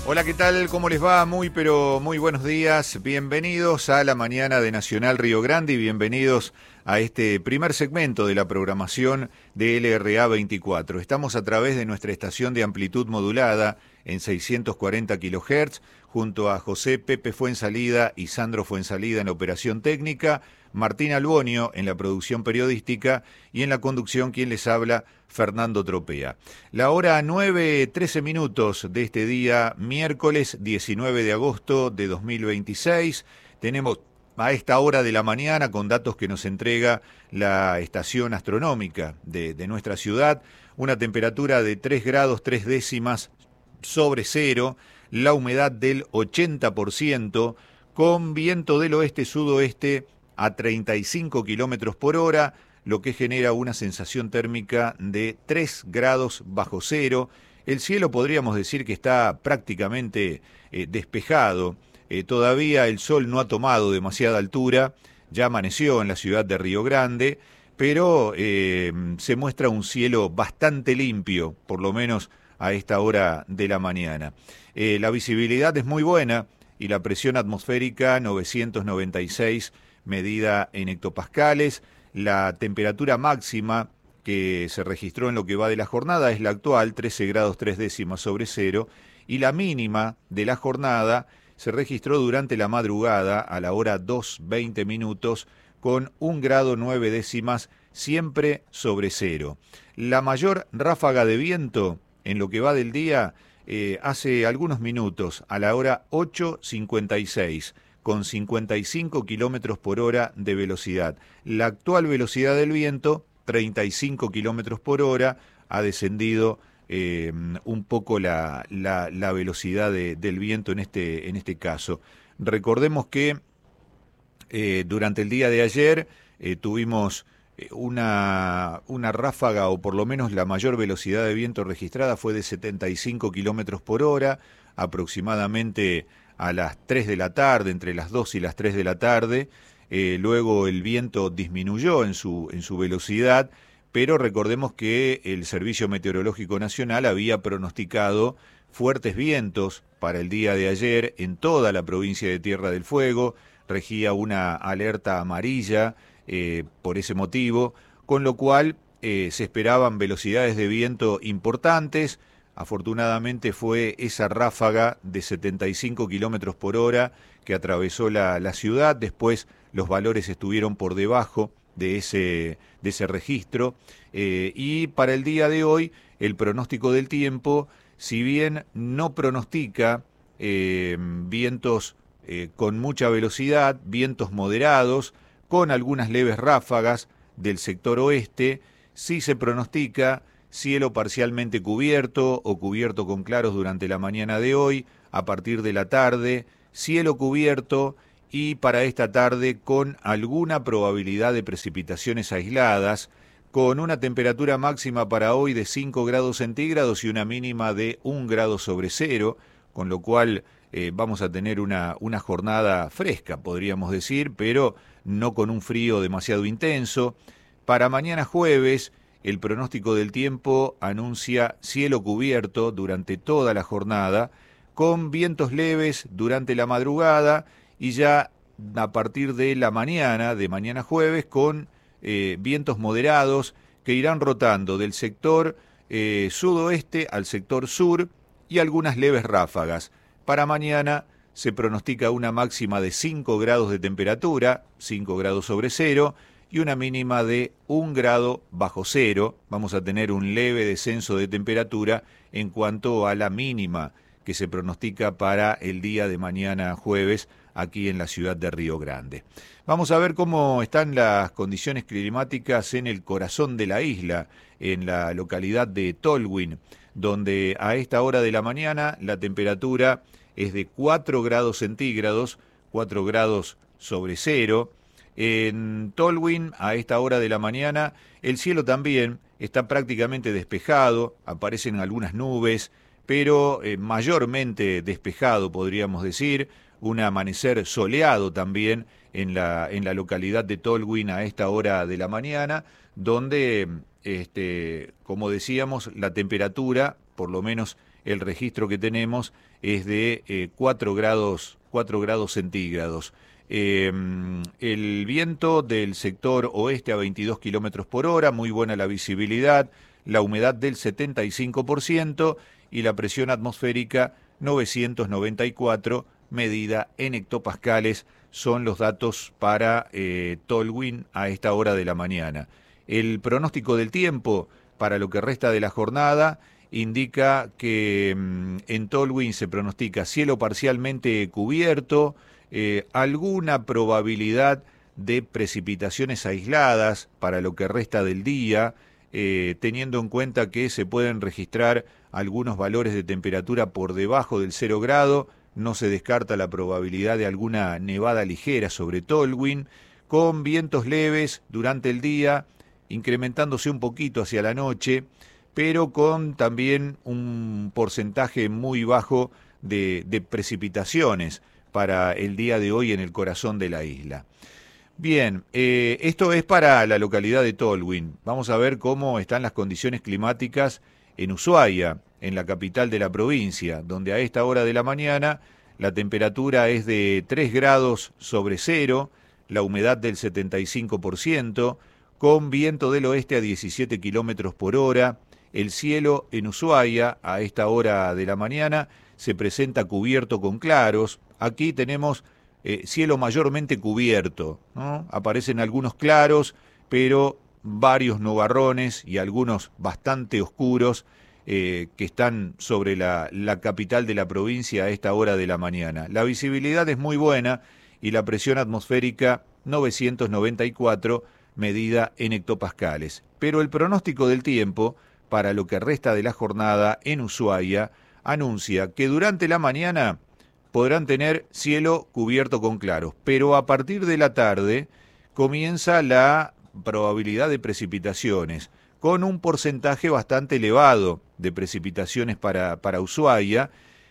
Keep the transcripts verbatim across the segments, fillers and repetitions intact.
Hola, ¿qué tal? ¿Cómo les va? Muy, pero muy buenos días. Bienvenidos a la mañana de Nacional Río Grande y bienvenidos a este primer segmento de la programación de L R A veinticuatro. Estamos a través de nuestra estación de amplitud modulada en seiscientos cuarenta kilohertz, junto a José Pepe Fuensalida y Sandro Fuensalida en la operación técnica, Martín Albonio en la producción periodística y en la conducción quien les habla, Fernando Tropea. La hora nueve, trece minutos de este día, miércoles diecinueve de agosto de dos mil veintiséis. Tenemos a esta hora de la mañana, con datos que nos entrega la estación astronómica de, de nuestra ciudad, una temperatura de tres grados tres décimas sobre cero, la humedad del ochenta por ciento, con viento del oeste-sudoeste a treinta y cinco kilómetros por hora, lo que genera una sensación térmica de tres grados bajo cero. El cielo podríamos decir que está prácticamente eh, despejado. Eh, todavía el sol no ha tomado demasiada altura, ya amaneció en la ciudad de Río Grande, pero eh, se muestra un cielo bastante limpio, por lo menos a esta hora de la mañana. Eh, la visibilidad es muy buena y la presión atmosférica novecientos noventa y seis medida en hectopascales. La temperatura máxima que se registró en lo que va de la jornada es la actual, trece grados tres décimas sobre cero, y la mínima de la jornada se registró durante la madrugada a la hora dos veinte minutos con un grado nueve décimas, siempre sobre cero. La mayor ráfaga de viento en lo que va del día eh, hace algunos minutos, a la hora ocho cincuenta y seis, con cincuenta y cinco kilómetros por hora de velocidad. La actual velocidad del viento, treinta y cinco kilómetros por hora, ha descendido eh, un poco la, la, la velocidad de, del viento en este, en este caso. Recordemos que eh, durante el día de ayer eh, tuvimos una, una ráfaga, o por lo menos la mayor velocidad de viento registrada fue de setenta y cinco kilómetros por hora, aproximadamente a las tres de la tarde, entre las dos y las tres de la tarde. Eh, luego el viento disminuyó en su, en su velocidad, pero recordemos que el Servicio Meteorológico Nacional había pronosticado fuertes vientos para el día de ayer en toda la provincia de Tierra del Fuego. Regía una alerta amarilla eh, por ese motivo, con lo cual eh, se esperaban velocidades de viento importantes. Afortunadamente fue esa ráfaga de setenta y cinco kilómetros por hora que atravesó la, la ciudad. Después los valores estuvieron por debajo de ese, de ese registro. Eh, y para el día de hoy, el pronóstico del tiempo, si bien no pronostica eh, vientos eh, con mucha velocidad, vientos moderados, con algunas leves ráfagas del sector oeste, sí se pronostica cielo parcialmente cubierto o cubierto con claros durante la mañana de hoy. A partir de la tarde, cielo cubierto y para esta tarde con alguna probabilidad de precipitaciones aisladas, con una temperatura máxima para hoy de cinco grados centígrados y una mínima de un grado sobre cero, con lo cual eh, vamos a tener una, una jornada fresca, podríamos decir, pero no con un frío demasiado intenso. Para mañana jueves, el pronóstico del tiempo anuncia cielo cubierto durante toda la jornada, con vientos leves durante la madrugada y ya a partir de la mañana, de mañana jueves, con eh, vientos moderados que irán rotando del sector eh, sudoeste al sector sur y algunas leves ráfagas. Para mañana se pronostica una máxima de cinco grados de temperatura, cinco grados sobre cero, y una mínima de un grado bajo cero. Vamos a tener un leve descenso de temperatura en cuanto a la mínima que se pronostica para el día de mañana jueves aquí en la ciudad de Río Grande. Vamos a ver cómo están las condiciones climáticas en el corazón de la isla, en la localidad de Tolwyn, donde a esta hora de la mañana la temperatura es de cuatro grados centígrados, cuatro grados sobre cero. En Tolwyn, a esta hora de la mañana, el cielo también está prácticamente despejado, aparecen algunas nubes, pero eh, mayormente despejado, podríamos decir. Un amanecer soleado también en la, en la localidad de Tolwyn a esta hora de la mañana, donde, este, como decíamos, la temperatura, por lo menos el registro que tenemos es de eh, cuatro grados, cuatro grados centígrados. Eh, el viento del sector oeste a veintidós kilómetros por hora, muy buena la visibilidad, la humedad del setenta y cinco por ciento y la presión atmosférica novecientos noventa y cuatro, medida en hectopascales, son los datos para eh, Tolwyn a esta hora de la mañana. El pronóstico del tiempo para lo que resta de la jornada indica que mmm, en Tolwyn se pronostica cielo parcialmente cubierto, eh, alguna probabilidad de precipitaciones aisladas para lo que resta del día, eh, teniendo en cuenta que se pueden registrar algunos valores de temperatura por debajo del cero grado, no se descarta la probabilidad de alguna nevada ligera sobre Tolwyn, con vientos leves durante el día, incrementándose un poquito hacia la noche, pero con también un porcentaje muy bajo de, de precipitaciones para el día de hoy en el corazón de la isla. Bien, eh, esto es para la localidad de Tolwyn. Vamos a ver cómo están las condiciones climáticas en Ushuaia, en la capital de la provincia, donde a esta hora de la mañana la temperatura es de tres grados sobre cero, la humedad del setenta y cinco por ciento, con viento del oeste a diecisiete kilómetros por hora. El cielo en Ushuaia a esta hora de la mañana se presenta cubierto con claros. Aquí tenemos eh, cielo mayormente cubierto, ¿no? Aparecen algunos claros, pero varios nubarrones y algunos bastante oscuros eh, que están sobre la, la capital de la provincia a esta hora de la mañana. La visibilidad es muy buena y la presión atmosférica novecientos noventa y cuatro, medida en hectopascales. Pero el pronóstico del tiempo para lo que resta de la jornada en Ushuaia anuncia que durante la mañana podrán tener cielo cubierto con claros, pero a partir de la tarde comienza la probabilidad de precipitaciones, con un porcentaje bastante elevado de precipitaciones para, para Ushuaia.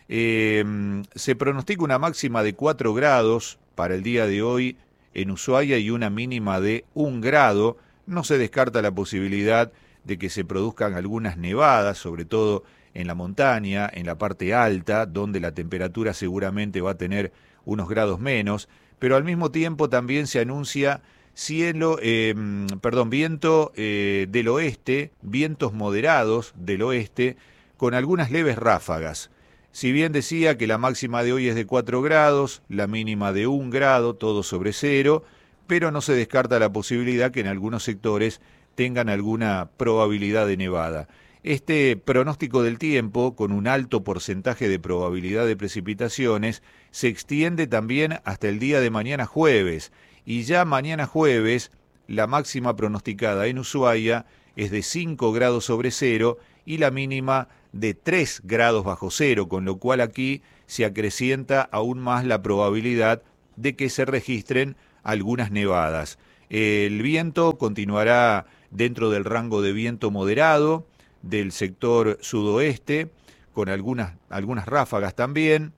Eh, se pronostica una máxima de cuatro grados para el día de hoy en Ushuaia y una mínima de un grado. No se descarta la posibilidad de que se produzcan algunas nevadas, sobre todo en la montaña, en la parte alta, donde la temperatura seguramente va a tener unos grados menos, pero al mismo tiempo también se anuncia cielo, eh, perdón, viento eh, del oeste, vientos moderados del oeste, con algunas leves ráfagas. Si bien decía que la máxima de hoy es de cuatro grados, la mínima de un grado, todo sobre cero, pero no se descarta la posibilidad que en algunos sectores tengan alguna probabilidad de nevada. Este pronóstico del tiempo, con un alto porcentaje de probabilidad de precipitaciones, se extiende también hasta el día de mañana jueves, y ya mañana jueves la máxima pronosticada en Ushuaia es de cinco grados sobre cero y la mínima de tres grados bajo cero, con lo cual aquí se acrecienta aún más la probabilidad de que se registren algunas nevadas. El viento continuará dentro del rango de viento moderado del sector sudoeste, con algunas, algunas ráfagas también,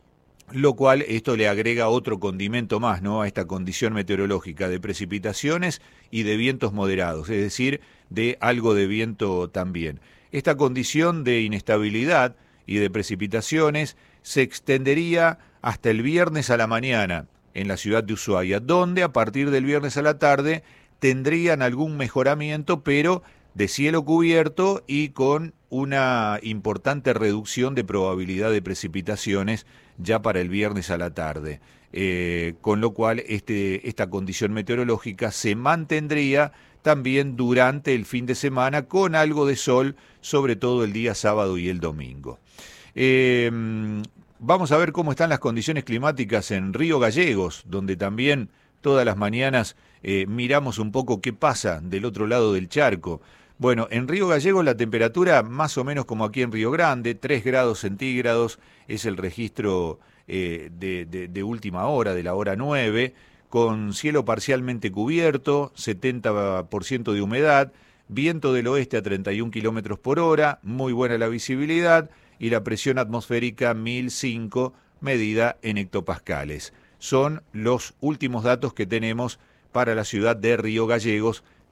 lo cual esto le agrega otro condimento más, ¿no?, a esta condición meteorológica de precipitaciones y de vientos moderados, es decir, de algo de viento también. Esta condición de inestabilidad y de precipitaciones se extendería hasta el viernes a la mañana en la ciudad de Ushuaia, donde a partir del viernes a la tarde tendrían algún mejoramiento, pero de cielo cubierto y con una importante reducción de probabilidad de precipitaciones ya para el viernes a la tarde, eh, con lo cual este, esta condición meteorológica se mantendría también durante el fin de semana con algo de sol, sobre todo el día sábado y el domingo. Eh, vamos a ver cómo están las condiciones climáticas en Río Gallegos, donde también todas las mañanas eh, miramos un poco qué pasa del otro lado del charco. Bueno, en Río Gallegos la temperatura más o menos como aquí en Río Grande, tres grados centígrados es el registro eh, de, de, de última hora, de la hora nueve, con cielo parcialmente cubierto, setenta por ciento de humedad, viento del oeste a treinta y un kilómetros por hora, muy buena la visibilidad y la presión atmosférica mil cinco, medida en hectopascales. Son los últimos datos que tenemos para la ciudad de Río Gallegos,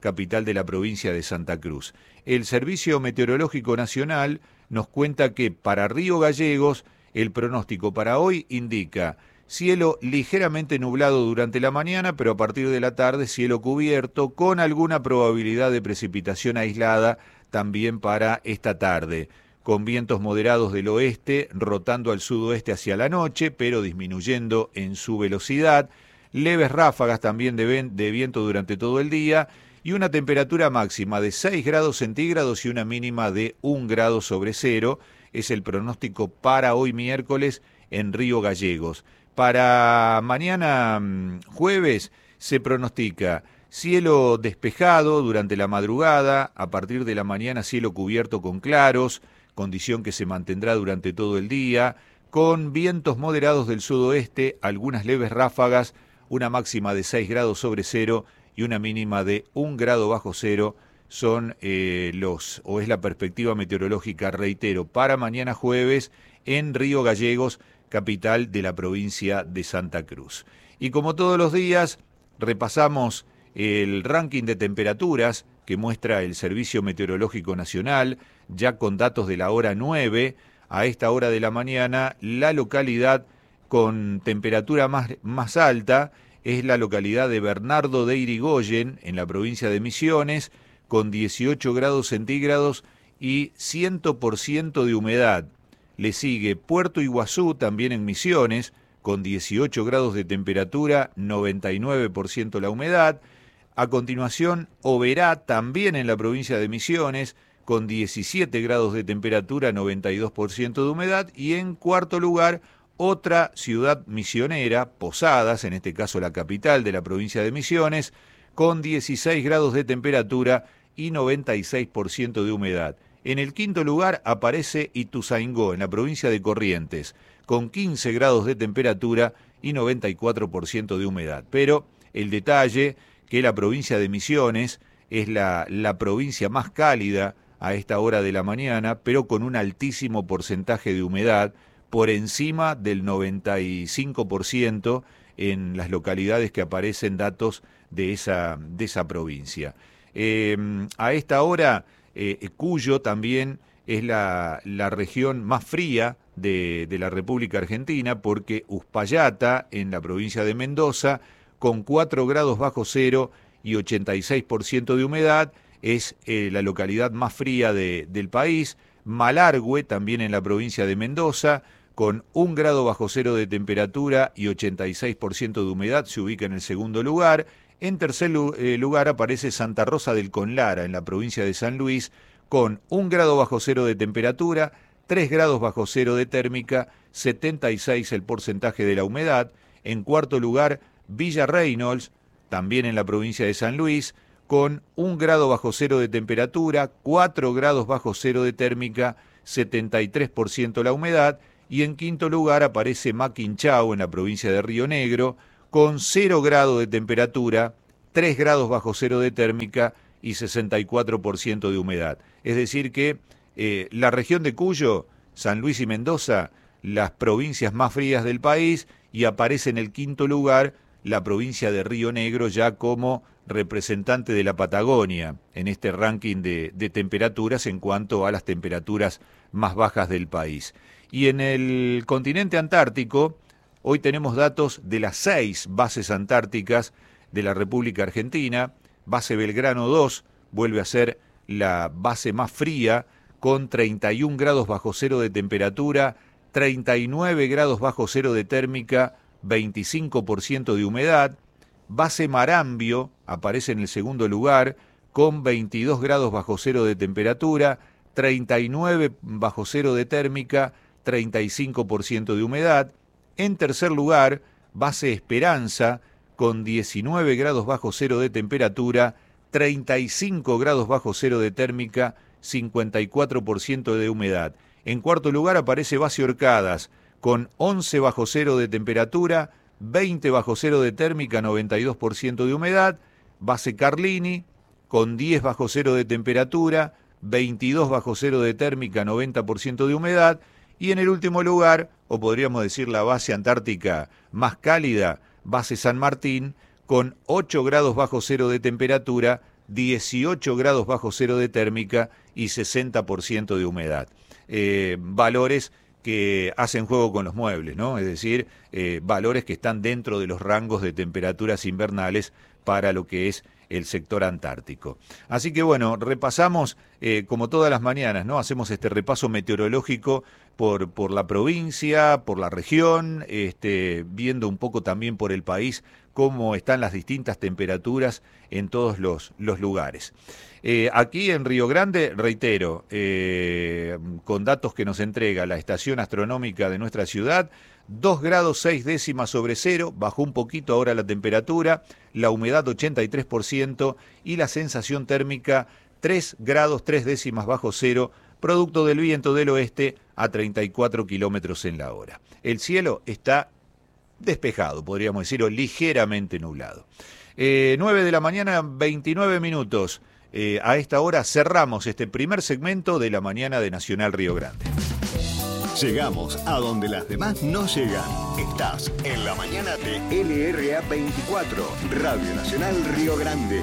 capital de la provincia de Santa Cruz. El Servicio Meteorológico Nacional nos cuenta que para Río Gallegos el pronóstico para hoy indica cielo ligeramente nublado durante la mañana, pero a partir de la tarde cielo cubierto con alguna probabilidad de precipitación aislada también para esta tarde, con vientos moderados del oeste rotando al sudoeste hacia la noche, pero disminuyendo en su velocidad, leves ráfagas también de, ven- de viento durante todo el día y una temperatura máxima de seis grados centígrados y una mínima de un grado sobre cero. Es el pronóstico para hoy miércoles en Río Gallegos. Para mañana jueves se pronostica cielo despejado durante la madrugada, a partir de la mañana cielo cubierto con claros, condición que se mantendrá durante todo el día, con vientos moderados del sudoeste, algunas leves ráfagas, una máxima de seis grados sobre cero y una mínima de un grado bajo cero. Son eh, los, o es la perspectiva meteorológica, reitero, para mañana jueves en Río Gallegos, capital de la provincia de Santa Cruz. Y como todos los días, repasamos el ranking de temperaturas que muestra el Servicio Meteorológico Nacional, ya con datos de la hora nueve. A esta hora de la mañana, la localidad con temperatura más, más alta es la localidad de Bernardo de Irigoyen, en la provincia de Misiones, con dieciocho grados centígrados y cien por ciento de humedad. Le sigue Puerto Iguazú, también en Misiones, con dieciocho grados de temperatura, noventa y nueve por ciento la humedad. A continuación, Oberá, también en la provincia de Misiones, con diecisiete grados de temperatura, noventa y dos por ciento de humedad. Y en cuarto lugar, otra ciudad misionera, Posadas, en este caso la capital de la provincia de Misiones, con dieciséis grados de temperatura y noventa y seis por ciento de humedad. En el quinto lugar aparece Ituzaingó, en la provincia de Corrientes, con quince grados de temperatura y noventa y cuatro por ciento de humedad. Pero el detalle, que la provincia de Misiones es la, la provincia más cálida a esta hora de la mañana, pero con un altísimo porcentaje de humedad, por encima del noventa y cinco por ciento en las localidades que aparecen datos de esa, de esa provincia. Eh, a esta hora... Eh, Cuyo también es la, la región más fría de, de la República Argentina, porque Uspallata, en la provincia de Mendoza, con cuatro grados bajo cero y ochenta y seis por ciento de humedad, es eh, la localidad más fría de, del país. Malargüe, también en la provincia de Mendoza, con un grado bajo cero de temperatura y ochenta y seis por ciento de humedad, se ubica en el segundo lugar. En tercer lugar aparece Santa Rosa del Conlara, en la provincia de San Luis, con un grado bajo cero de temperatura, tres grados bajo cero de térmica, setenta y seis el porcentaje de la humedad. En cuarto lugar, Villa Reynolds, también en la provincia de San Luis, con un grado bajo cero de temperatura, cuatro grados bajo cero de térmica, setenta y tres por ciento la humedad. Y en quinto lugar aparece Maquinchao, en la provincia de Río Negro, con cero grado de temperatura, tres grados bajo cero de térmica y sesenta y cuatro por ciento de humedad. Es decir que eh, la región de Cuyo, San Luis y Mendoza, las provincias más frías del país, y aparece en el quinto lugar la provincia de Río Negro ya como representante de la Patagonia en este ranking de, de temperaturas en cuanto a las temperaturas más bajas del país. Y en el continente antártico, hoy tenemos datos de las seis bases antárticas de la República Argentina. Base Belgrano dos vuelve a ser la base más fría, con treinta y un grados bajo cero de temperatura, treinta y nueve grados bajo cero de térmica, veinticinco por ciento de humedad. Base Marambio aparece en el segundo lugar, con veintidós grados bajo cero de temperatura, treinta y nueve bajo cero de térmica, treinta y cinco por ciento de humedad. En tercer lugar, Base Esperanza, con diecinueve grados bajo cero de temperatura, treinta y cinco grados bajo cero de térmica, cincuenta y cuatro por ciento de humedad. En cuarto lugar aparece Base Orcadas, con once bajo cero de temperatura, veinte bajo cero de térmica, noventa y dos por ciento de humedad. Base Carlini, con diez bajo cero de temperatura, veintidós bajo cero de térmica, noventa por ciento de humedad. Y en el último lugar, o podríamos decir la base antártica más cálida, Base San Martín, con ocho grados bajo cero de temperatura, dieciocho grados bajo cero de térmica y sesenta por ciento de humedad. Eh, valores que hacen juego con los muebles, ¿no? Es decir, eh, valores que están dentro de los rangos de temperaturas invernales para lo que es el sector antártico. Así que bueno, repasamos eh, como todas las mañanas, ¿no? Hacemos este repaso meteorológico por, por la provincia, por la región, este, viendo un poco también por el país cómo están las distintas temperaturas en todos los, los lugares. Eh, aquí en Río Grande, reitero, eh, con datos que nos entrega la estación astronómica de nuestra ciudad, dos grados seis décimas sobre cero, bajó un poquito ahora la temperatura, la humedad ochenta y tres por ciento y la sensación térmica tres grados tres décimas bajo cero, producto del viento del oeste a treinta y cuatro kilómetros en la hora. El cielo está despejado, podríamos decir, o ligeramente nublado. Eh, nueve de la mañana, veintinueve minutos. Eh, a esta hora cerramos este primer segmento de la mañana de Nacional Río Grande. Llegamos a donde las demás no llegan. Estás en la mañana de L R A veinticuatro, Radio Nacional Río Grande.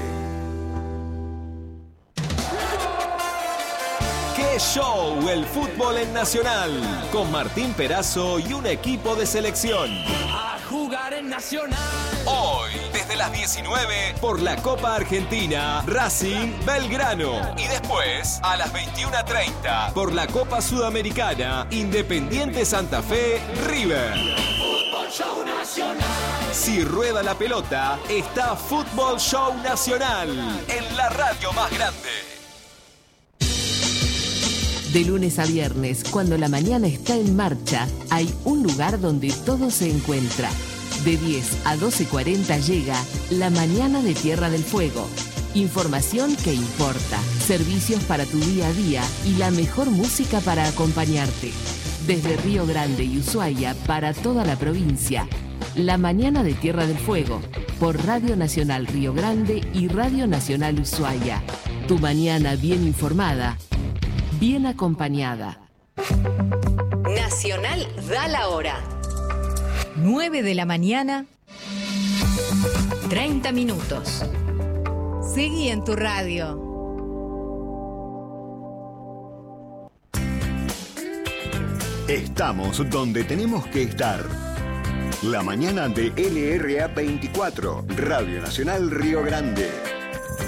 ¡Qué show! El fútbol en Nacional, con Martín Perazo y un equipo de selección. A jugar en Nacional. Hoy, desde las diecinueve, por la Copa Argentina, Racing Belgrano. Y después, a las veintiuna treinta, por la Copa Sudamericana, Independiente Santa Fe, River. Fútbol Show Nacional. Si rueda la pelota, está Fútbol Show Nacional, en la radio más grande. De lunes a viernes, cuando la mañana está en marcha, hay un lugar donde todo se encuentra. De diez a doce cuarenta llega La Mañana de Tierra del Fuego. Información que importa, servicios para tu día a día y la mejor música para acompañarte. Desde Río Grande y Ushuaia para toda la provincia. La Mañana de Tierra del Fuego, por Radio Nacional Río Grande y Radio Nacional Ushuaia. Tu mañana bien informada, bien acompañada. Nacional da la hora. nueve de la mañana, treinta minutos. Seguí en tu radio. Estamos donde tenemos que estar. La mañana de L R A veinticuatro, Radio Nacional Río Grande.